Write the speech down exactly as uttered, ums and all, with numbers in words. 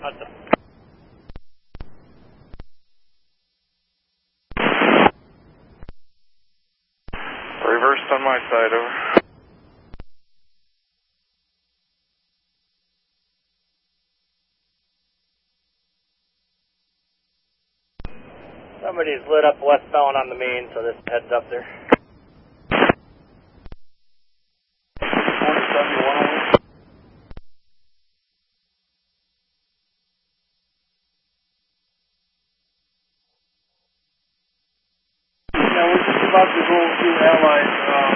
Hudson. Reversed on my side, over. Somebody's lit up westbound on the main, so this heads up there. Yeah, we're just about to go to Allied. Um,